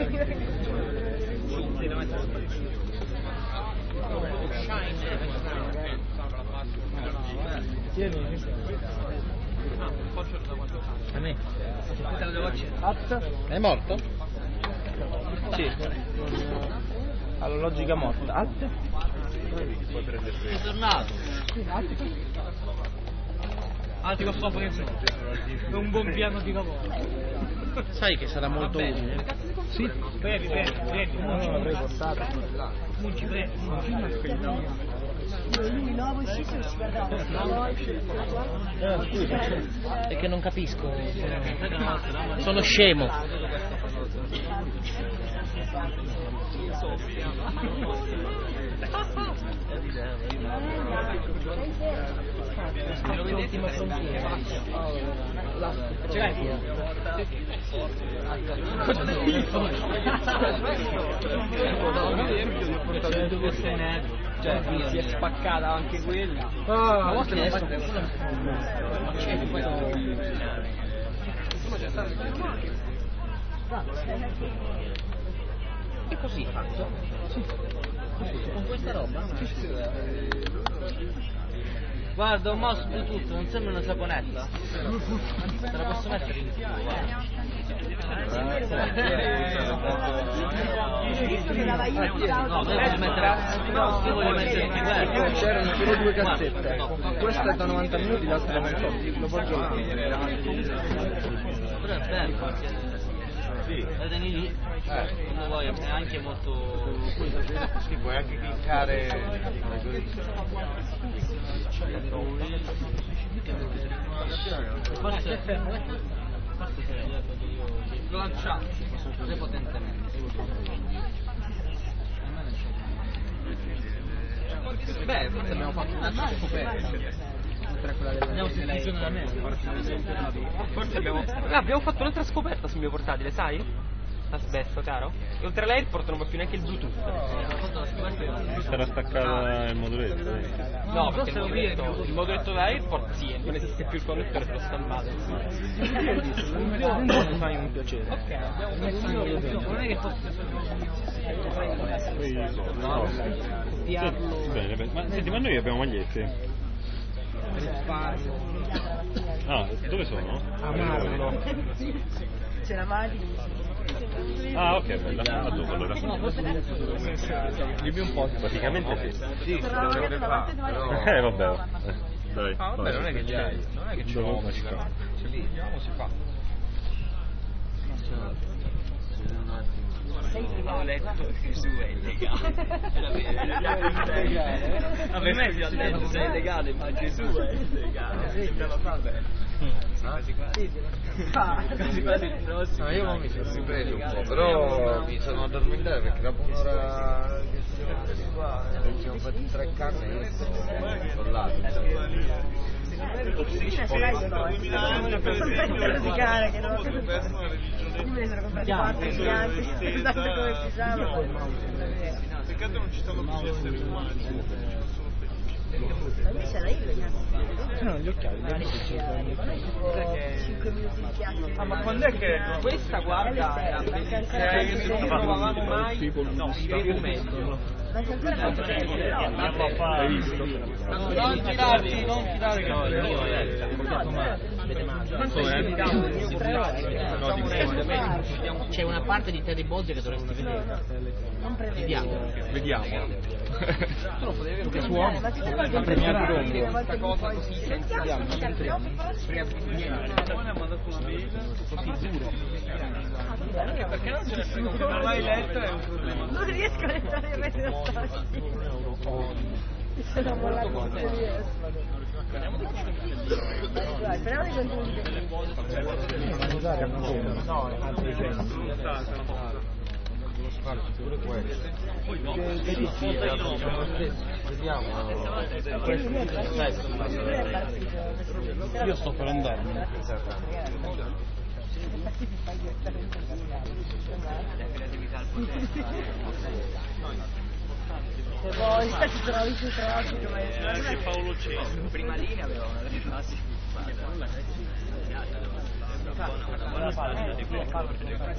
A me? È morto? Sì. Alla logica morta. Alto? È tornato. Altri con sopra che è un buon piano di lavoro. Sai che sarà molto utile? Sì? Prendi. Non l'avrei portato. Non ci prendi. Lui nuovo uscito si guardava. È che non capisco. Sono scemo. L'ultima frontiera. Ce l'hai? Cioè, si è spaccata anche quella. A volte non basta. E così fatto? Sì. Con questa roba? Guarda, un mouse Bluetooth, non sembra una saponetta. Te la posso mettere in più, guarda. No, io voglio mettere in più. C'erano solo due cassette. Questa è da 90 minuti, l'altra da 28. Lo posso Però è bello. La tieni lì, quando vuoi, è anche molto... Sì, puoi anche cliccare. Forse l'ho lanciato prepotentemente. Beh, forse abbiamo fatto una scoperta. Andiamo su funziona da me. Forse abbiamo fatto un'altra scoperta sul mio portatile, sai? Aspetta, caro. E oltre all'AirPort non va più neanche il Bluetooth. Sarà staccata il moduletto. No, perché il moduletto dell'AirPort sì, non esiste più il connettore per lo stampato. Non fai un piacere. Non è che fosse Bene. Ma senti, ma noi abbiamo magliette? Ah, dove sono? a Marlo. C'è la Mali. Ah, ok, bella. A dopo allora. Dimmi un po'. Praticamente sì. Sì, davanti domani. Vabbè. Dai. Vabbè, non è che c'è. Non è che c'è uomo si fa. Lì, andiamo si fa. Ho letto Gesù è illegale. A me mi ha detto sei illegale, ma Gesù è illegale. Quasi il prossimo. Io mi sono ripreso un po', però mi sono addormentato perché dopo un'ora che siamo qua, ci siamo fatti 3 canne e io sono là. Rosicare che non io me ne sono comprati 4 bianchi esatto come pigiama. Peccato non ci stanno più essere immagini. Ma invece la io No, gli occhiali. 5 minuti di chiacchiere. Ah, ma quando è che questa guarda che non trovavamo mai? No, i documenti. Ma c'è ancora Hai visto? Non tirare che il mio è c'è una parte di Terry Bozzi che dovresti vedere. non prevedo. Vediamo. Che suono? La premiata questa cosa così senza così duro. Perché non ce ne frega, non l'hai mai letto è un problema. Non riesco a leggere il resto della storia. Sono mollato tutte le riesco. Dai, speriamo di congiungere. Io sto per andarmene. Se vuoi, ci trovi su traffico. Che Paolo Cesare. Prima linea aveva una delle frasi. Buona palla di